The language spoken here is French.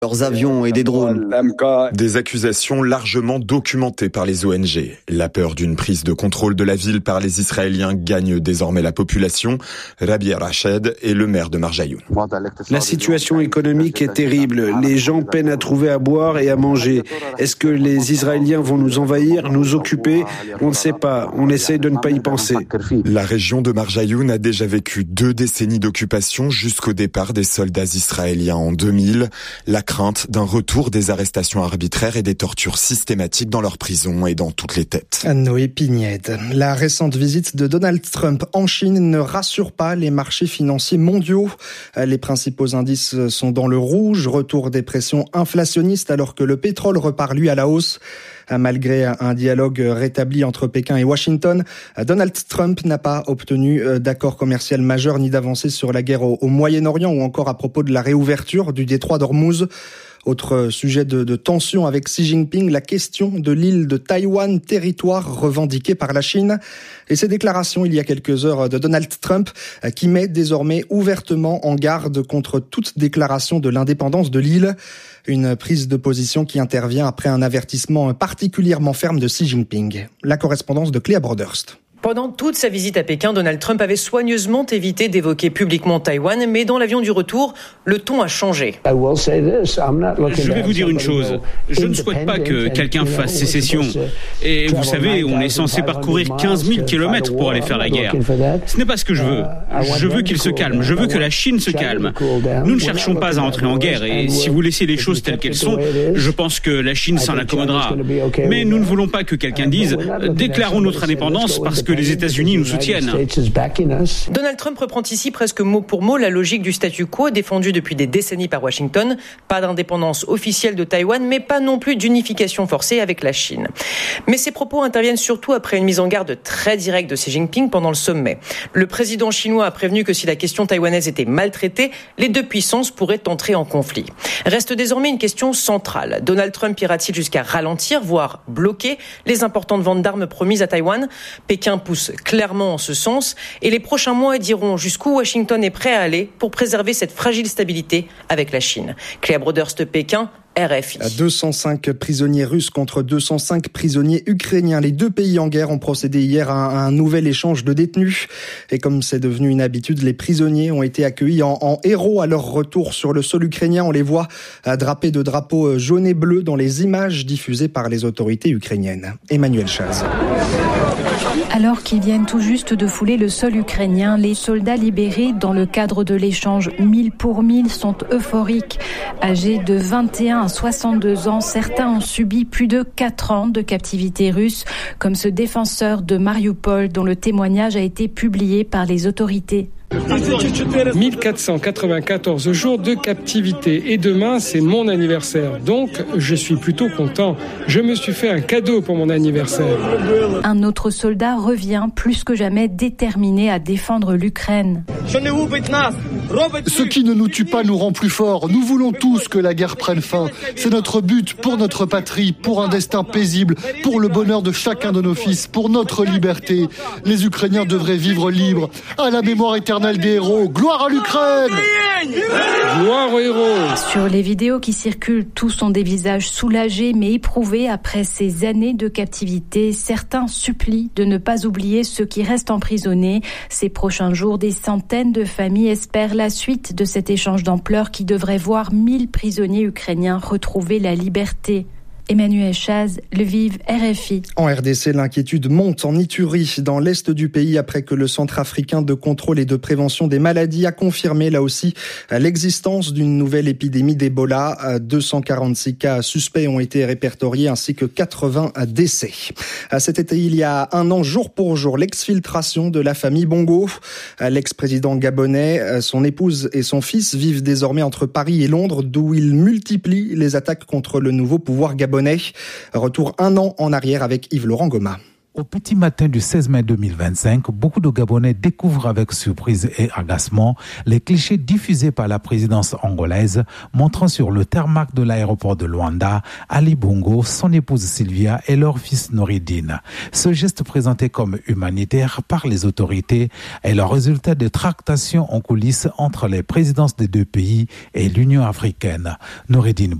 leurs avions et des drones. Des accusations largement documentées par les ONG. La peur d'une prise de contrôle de la ville par les Israéliens gagne désormais la population. Rabbi Rached est le maire de Marjayoun. La situation économique est terrible. Les gens peinent à trouver à boire et à manger. Est-ce que les Israéliens vont nous envahir, nous occuper ? On ne sait pas. On essaye de ne pas y penser. La région de Marjayoun a déjà vécu 2 décennies d'occupation jusqu'au départ des soldats israéliens en 2000. La crainte d'un retour des arrestations arbitraires et des tortures systématiques dans leurs prisons et dans toutes les têtes. Noé Pignette. La récente visite de Donald Trump en Chine ne rassure pas les marchés financiers mondiaux. Les principaux indices sont dans le rouge. Retour des pressions inflationnistes alors que le pétrole repart lui à la hausse. Malgré un dialogue rétabli entre Pékin et Washington, Donald Trump n'a pas obtenu d'accord commercial majeur ni d'avancée sur la guerre au Moyen-Orient ou encore à propos de la réouverture du détroit d'Ormuz. Autre sujet de tension avec Xi Jinping, la question de l'île de Taïwan, territoire revendiqué par la Chine. Et ces déclarations il y a quelques heures de Donald Trump qui met désormais ouvertement en garde contre toute déclaration de l'indépendance de l'île. Une prise de position qui intervient après un avertissement particulièrement ferme de Xi Jinping. La correspondance de Cléa Broderst. Pendant toute sa visite à Pékin, Donald Trump avait soigneusement évité d'évoquer publiquement Taïwan, mais dans l'avion du retour, le ton a changé. Je vais vous dire une chose, je ne souhaite pas que quelqu'un fasse sécession. Et vous savez, on est censé parcourir 15 000 kilomètres pour aller faire la guerre. Ce n'est pas ce que je veux. Je veux qu'il se calme, je veux que la Chine se calme. Nous ne cherchons pas à entrer en guerre, et si vous laissez les choses telles qu'elles sont, je pense que la Chine s'en accommodera. Mais nous ne voulons pas que quelqu'un dise « déclarons notre indépendance parce que les États-Unis nous soutiennent ». Donald Trump reprend ici presque mot pour mot la logique du statu quo défendue depuis des décennies par Washington. Pas d'indépendance officielle de Taïwan, mais pas non plus d'unification forcée avec la Chine. Mais ces propos interviennent surtout après une mise en garde très directe de Xi Jinping pendant le sommet. Le président chinois a prévenu que si la question taïwanaise était maltraitée, les deux puissances pourraient entrer en conflit. Reste désormais une question centrale. Donald Trump ira-t-il jusqu'à ralentir, voire bloquer les importantes ventes d'armes promises à Taïwan ? Pékin pousse clairement en ce sens et les prochains mois diront jusqu'où Washington est prêt à aller pour préserver cette fragile stabilité avec la Chine. Cléa Broderst, Pékin, RFI. 205 prisonniers russes contre 205 prisonniers ukrainiens. Les deux pays en guerre ont procédé hier à un nouvel échange de détenus. Et comme c'est devenu une habitude, les prisonniers ont été accueillis en héros à leur retour sur le sol ukrainien. On les voit drapés de drapeaux jaunes et bleus dans les images diffusées par les autorités ukrainiennes. Emmanuel Chaz. Alors qu'ils viennent tout juste de fouler le sol ukrainien, les soldats libérés dans le cadre de l'échange 1000 pour 1000 sont euphoriques. Âgés de 21 à 62 ans, certains ont subi plus de 4 ans de captivité russe, comme ce défenseur de Mariupol dont le témoignage a été publié par les autorités. 1494 jours de captivité et demain c'est mon anniversaire, donc je suis plutôt content. Je me suis fait un cadeau pour mon anniversaire. Un autre soldat revient plus que jamais déterminé à défendre l'Ukraine. Ce qui ne nous tue pas nous rend plus forts. Nous voulons tous que la guerre prenne fin. C'est notre but pour notre patrie, pour un destin paisible, pour le bonheur de chacun de nos fils, pour notre liberté. Les Ukrainiens devraient vivre libres. À la mémoire éternelle des héros. Gloire à l'Ukraine! Gloire aux héros! Sur les vidéos qui circulent, tous ont des visages soulagés mais éprouvés après ces années de captivité. Certains supplient de ne pas oublier ceux qui restent emprisonnés. Ces prochains jours, des centaines de familles espèrent la suite de cet échange d'ampleur qui devrait voir 1000 prisonniers ukrainiens retrouver la liberté. Emmanuel Chaz, Lviv, RFI. En RDC, l'inquiétude monte en Ituri, dans l'est du pays, après que le Centre africain de contrôle et de prévention des maladies a confirmé, là aussi, l'existence d'une nouvelle épidémie d'Ebola. 246 cas suspects ont été répertoriés, ainsi que 80 décès. Cet été, il y a un an, jour pour jour, l'exfiltration de la famille Bongo. L'ex-président gabonais, son épouse et son fils vivent désormais entre Paris et Londres, d'où ils multiplient les attaques contre le nouveau pouvoir gabonais. Retour un an en arrière avec Yves-Laurent Goma. Au petit matin du 16 mai 2025, beaucoup de Gabonais découvrent avec surprise et agacement les clichés diffusés par la présidence angolaise montrant sur le tarmac de l'aéroport de Luanda Ali Bongo, son épouse Sylvia et leur fils Noureddine. Ce geste présenté comme humanitaire par les autorités est le résultat de tractations en coulisses entre les présidences des deux pays et l'Union africaine. Noureddine